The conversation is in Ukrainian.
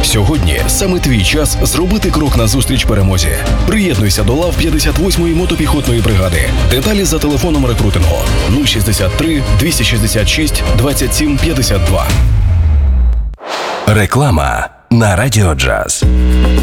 Сьогодні саме твій час зробити крок назустріч перемозі. Приєднуйся до лав 58-ї мотопіхотної бригади. Деталі за телефоном рекрутингу 063 266 27 52. Реклама на Радіо Джаз.